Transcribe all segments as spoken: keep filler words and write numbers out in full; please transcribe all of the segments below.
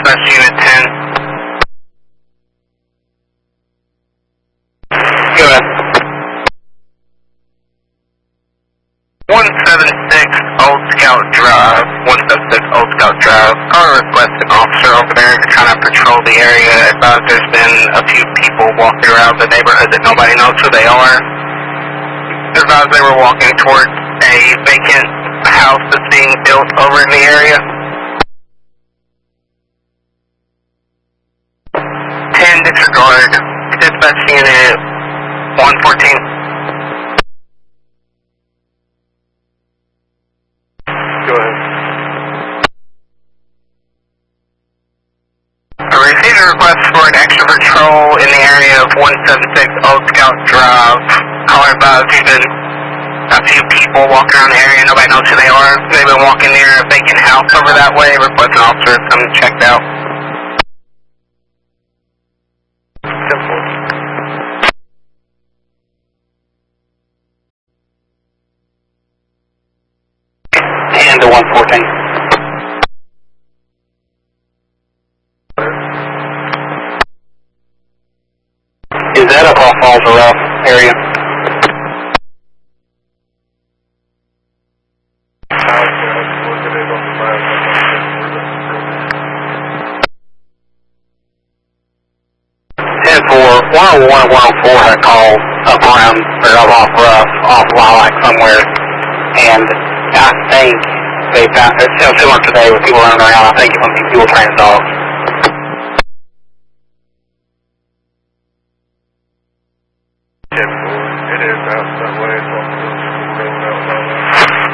Dispatch Unit ten. Go ahead. one seventy-six Old Scout Drive. one seventy-six Old Scout Drive. Car request an officer over there to kind of patrol the area. Advise there's been a few people walking around the neighborhood that nobody knows who they are. Advise they were walking towards a vacant house that's being built over in the area. ten disregard. Dispatch Unit one fourteen. Go ahead. I received a request for an extra patrol in the area of one seventy-six Old Scout Drive. Caller advised there's been a few people walking around the area, nobody knows who they are. They've been walking near a vacant house over that way. Request an officer to come check it out. ten to one fourteen. Is that up off Falls or Rough area? ten four, one oh one and one oh four had a call up around, or up off Rough, off Lilac somewhere, and I think they found, it sounds similar today with people running around. I think it must be fuel train dogs. It is out that way. It's off the road out that way.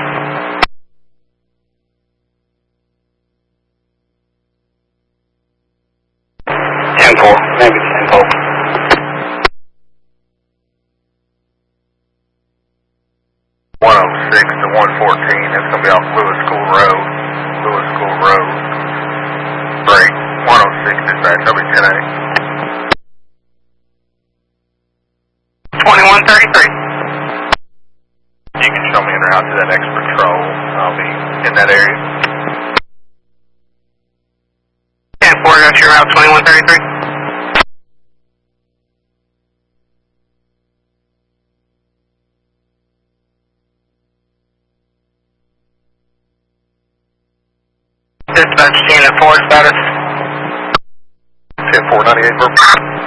ten four, maybe ten four. one oh six to one fourteen, that's going to be off Lewis School Road. Lewis School Road. Break. one oh six dispatch, W ten A. twenty-one thirty-three. You can show me en route to that next patrol. I'll be in that area. ten four, got your route twenty-one thirty-three. Dispatch Unit four status. ten four ninety-eight, verbal.